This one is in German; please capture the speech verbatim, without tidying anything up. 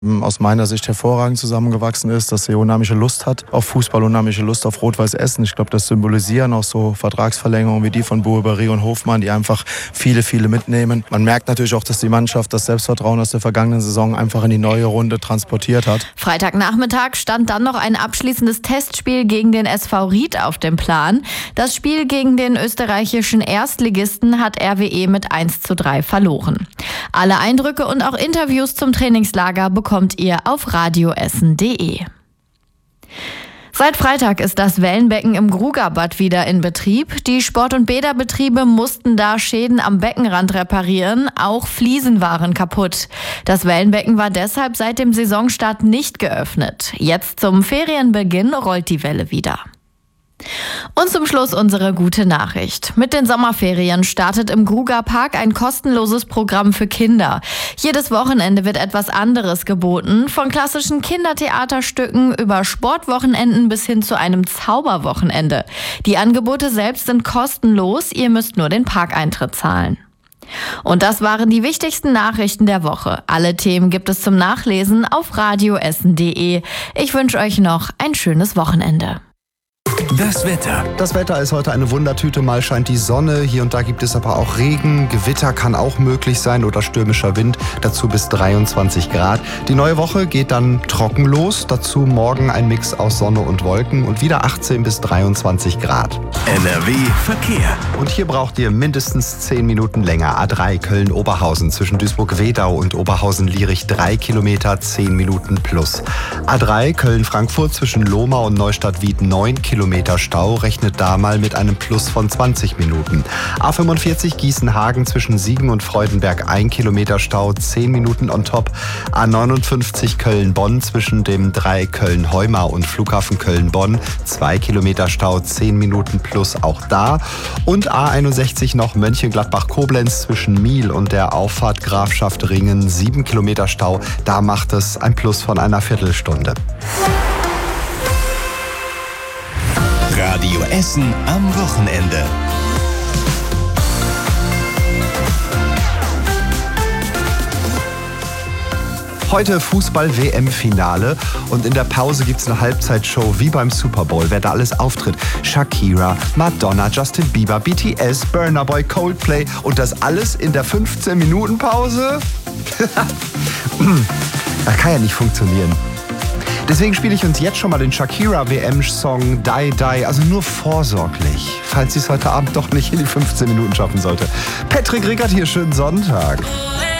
aus meiner Sicht hervorragend zusammengewachsen ist, dass sie unheimliche Lust hat auf Fußball, unheimliche Lust auf Rot-Weiß Essen. Ich glaube, das symbolisieren auch so Vertragsverlängerungen wie die von Boubary und Hofmann, die einfach viele, viele mitnehmen. Man merkt natürlich auch, dass die Mannschaft das Selbstvertrauen aus der vergangenen Saison einfach in die neue Runde transportiert hat. Freitagnachmittag stand dann noch ein abschließendes Testspiel gegen den S V Ried auf dem Plan. Das Spiel gegen den österreichischen Erstligisten hat R W E mit eins zu drei verloren. Alle Eindrücke und auch Interviews zum Trainingslager bekommt ihr auf radioessen punkt de. Seit Freitag ist das Wellenbecken im Grugerbad wieder in Betrieb. Die Sport- und Bäderbetriebe mussten da Schäden am Beckenrand reparieren. Auch Fliesen waren kaputt. Das Wellenbecken war deshalb seit dem Saisonstart nicht geöffnet. Jetzt zum Ferienbeginn rollt die Welle wieder. Und zum Schluss unsere gute Nachricht. Mit den Sommerferien startet im Gruger Park ein kostenloses Programm für Kinder. Jedes Wochenende wird etwas anderes geboten, von klassischen Kindertheaterstücken über Sportwochenenden bis hin zu einem Zauberwochenende. Die Angebote selbst sind kostenlos, ihr müsst nur den Parkeintritt zahlen. Und das waren die wichtigsten Nachrichten der Woche. Alle Themen gibt es zum Nachlesen auf radioessen punkt de. Ich wünsche euch noch ein schönes Wochenende. Das Wetter. Das Wetter ist heute eine Wundertüte. Mal scheint die Sonne, hier und da gibt es aber auch Regen. Gewitter kann auch möglich sein oder stürmischer Wind. Dazu bis dreiundzwanzig Grad. Die neue Woche geht dann trocken los. Dazu morgen ein Mix aus Sonne und Wolken und wieder achtzehn bis dreiundzwanzig Grad. N R W Verkehr. Und hier braucht ihr mindestens zehn Minuten länger. A drei Köln-Oberhausen zwischen Duisburg-Wedau und Oberhausen-Lierich drei Kilometer, zehn Minuten plus. A drei Köln-Frankfurt zwischen Lohmar und Neustadt-Wied neun Kilometer Stau, rechnet da mal mit einem Plus von zwanzig Minuten. A fünfundvierzig Gießen-Hagen zwischen Siegen und Freudenberg ein Kilometer Stau, zehn Minuten on top. A neunundfünfzig Köln-Bonn zwischen dem drei Köln-Heumar und Flughafen Köln-Bonn zwei Kilometer Stau, zehn Minuten plus auch da. Und A einundsechzig noch Mönchengladbach-Koblenz zwischen Miel und der Auffahrt Grafschaft Ringen sieben Kilometer Stau. Da macht es ein Plus von einer Viertelstunde. Radio Essen am Wochenende. Heute Fußball-W M-Finale und in der Pause gibt's eine Halbzeitshow wie beim Super Bowl. Wer da alles auftritt: Shakira, Madonna, Justin Bieber, B T S, Burna Boy, Coldplay und das alles in der fünfzehn-Minuten-Pause? Das kann ja nicht funktionieren. Deswegen spiele ich uns jetzt schon mal den Shakira-W M-Song Die Die, also nur vorsorglich, falls sie es heute Abend doch nicht in die fünfzehn Minuten schaffen sollte. Patrick Rickert hier, schönen Sonntag.